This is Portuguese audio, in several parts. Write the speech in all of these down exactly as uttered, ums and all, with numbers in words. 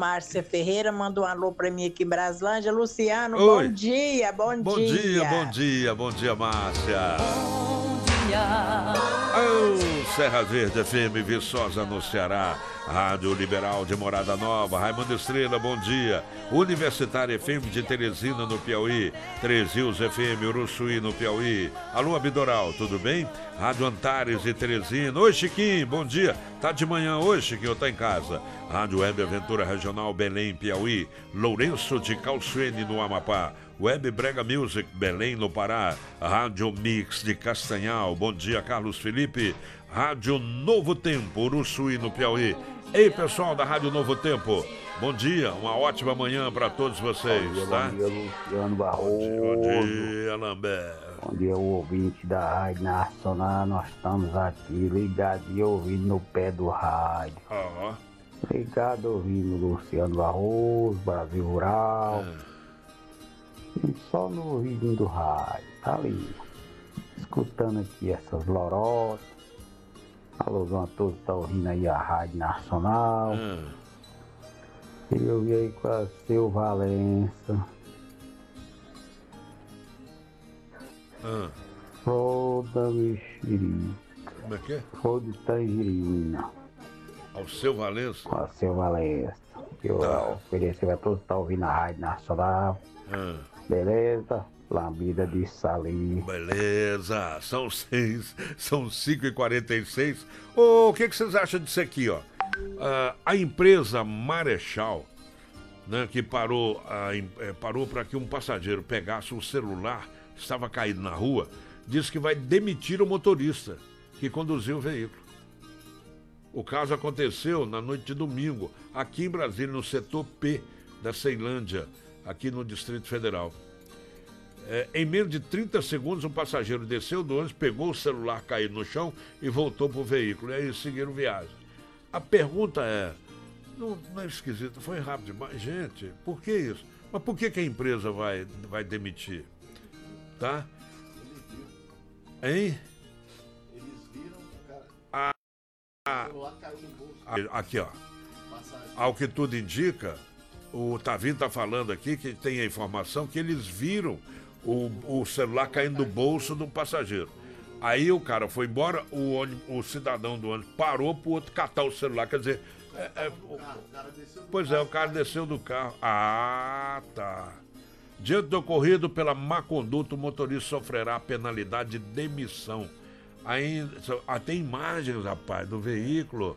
Márcia Ferreira, manda um alô pra mim aqui em Braslândia. Luciano, Oi. bom dia, bom, Bom dia. dia, bom dia, bom dia, Márcia. Bom dia. Oh, Serra Verde F M, Viçosa no Ceará. Rádio Liberal de Morada Nova, Raimundo Estrela, bom dia. Universitária F M de Teresina, no Piauí. Três Rios F M, Uruçuí, no Piauí. Alô, Abidoral, tudo bem? Rádio Antares de Teresina. Oi, Chiquinho, bom dia. Tá de manhã hoje, Chiquinho, tá em casa. Rádio Web Aventura Regional Belém, Piauí. Lourenço de Calçuene, no Amapá. Web Brega Music, Belém, no Pará. Rádio Mix de Castanhal. Bom dia, Carlos Felipe. Rádio Novo Tempo, Uruçuí, no Piauí. Ei, pessoal da Rádio Novo Tempo, bom dia, uma ótima manhã para todos vocês, bom dia, tá? Bom dia, Luciano Barroso. Bom dia, Lambert. Bom dia, o ouvinte da Rádio Nacional. Nós estamos aqui ligados e ouvindo no pé do rádio. Ó. Ligado ouvindo Luciano Barroso, Brasil Rural. É. E só no ouvido do rádio, tá ali. Escutando aqui essas lorotas. Alôzão a todos que estão ouvindo aí a Rádio Nacional. Hum. E eu vi aí com a Seu Valença. Hum. Flor da mexerica. Como é que é? Flor de tangerina. Ao Seu Valença. Com a Seu Valença. Eu Tá. ofereci a todos que estão ouvindo a Rádio Nacional. Hum. Beleza? Lambida de salim. Beleza, são seis, são cinco e quarenta e seis. Ô, o que, que vocês acham disso aqui, ó? Ah, a empresa Marechal, né, que parou, a em- eh, parou para que um passageiro pegasse um celular, estava caído na rua, disse que vai demitir o motorista que conduziu o veículo. O caso aconteceu na noite de domingo, aqui em Brasília, no setor P da Ceilândia, aqui no Distrito Federal. É, em menos de trinta segundos, um passageiro desceu do ônibus, pegou o celular caído no chão e voltou para o veículo. E aí seguiram viagem. A pergunta é, não, não é esquisito, foi rápido demais. Gente, por que isso? Mas por que, que a empresa vai, vai demitir? Tá? Hein? Eles viram, cara, Ah, o celular caiu no bolso. aqui, ó. Passagem. Ao que tudo indica, o Tavinho está falando aqui que tem a informação que eles viram o, o celular caindo do bolso do passageiro. Aí o cara foi embora, o, ônibus, o cidadão do ônibus parou para o outro catar o celular. Quer dizer, é, é, o- O cara desceu do pois é, carro, o cara desceu do carro. Ah, tá. Diante do ocorrido pela má conduta, o motorista sofrerá penalidade de demissão. Ainda, ah, tem imagens, rapaz, do veículo.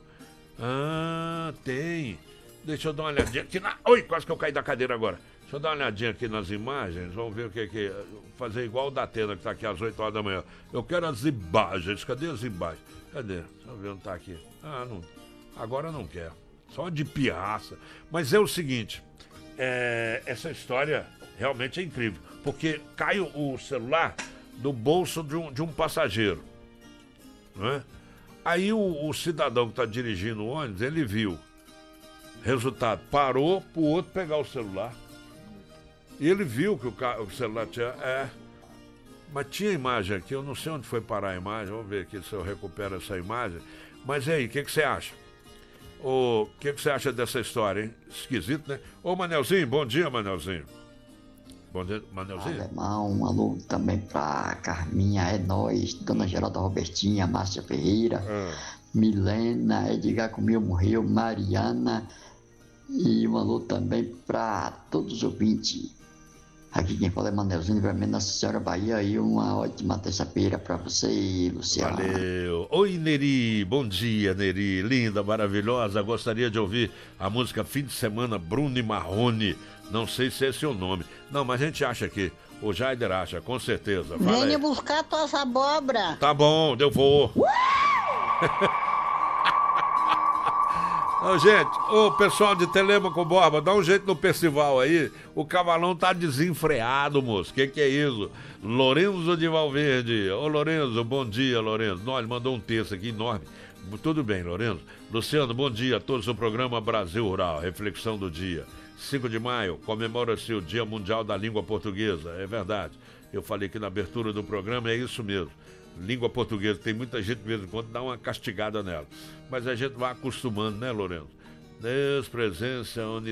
Ah, tem. Deixa eu dar uma olhadinha aqui na... Oi, quase que eu caí da cadeira agora. Deixa eu dar uma olhadinha aqui nas imagens. Vamos ver o que que... Fazer igual o da Atena, que está aqui às oito horas da manhã. Eu quero as imagens. Cadê as imagens? Cadê? Deixa eu ver onde está aqui. Ah, não... Agora não quer. Só de pirraça. Mas é o seguinte. é, Essa história realmente é incrível. Porque cai o celular do bolso de um, de um passageiro. Não é? Aí o, o cidadão que está dirigindo o ônibus, ele viu. Resultado, parou para o outro pegar o celular. E ele viu que o, ca- o celular tinha... É, mas tinha imagem aqui, eu não sei onde foi parar a imagem. Vamos ver aqui se eu recupero essa imagem. Mas e aí, o que, que você acha? O que, que você acha dessa história, hein? Esquisito, né? Ô, Manelzinho, bom dia, Manelzinho. Bom dia, Manelzinho. Alemão, um alô também pra Carminha, é nóis, Dona Geralda Robertinha, Márcia Ferreira, Ah, Milena, Edgar Comeu Morreu, Mariana e um alô também pra todos os ouvintes. Aqui quem fala é Manelzinho, livramento Nossa Senhora Bahia e uma ótima terça-feira pra você, Luciano. valeu. Oi, Neri. Bom dia, Neri. Linda, maravilhosa. Gostaria de ouvir a música Fim de Semana, Bruno e Marrone. Não sei se esse é o nome. Não, mas a gente acha aqui. O Jaider acha, com certeza. Fala Venha aí. buscar tuas abóbora. Tá bom, eu vou. Ô, gente, ô pessoal de Telêmaco Borba, dá um jeito no festival aí. O cavalão tá desenfreado, moço. Que que é isso? Lorenzo de Valverde. Ô, Lorenzo, bom dia, Lorenzo. Não, ele mandou um texto aqui enorme. Tudo bem, Lorenzo. Luciano, bom dia a todos do programa Brasil Rural, reflexão do dia. cinco de maio, comemora-se o Dia Mundial da Língua Portuguesa. É verdade. Eu falei aqui na abertura do programa, é isso mesmo. Língua portuguesa, tem muita gente de vez em quando dá uma castigada nela. Mas a gente vai acostumando, né, Lorenzo? Deus, presença,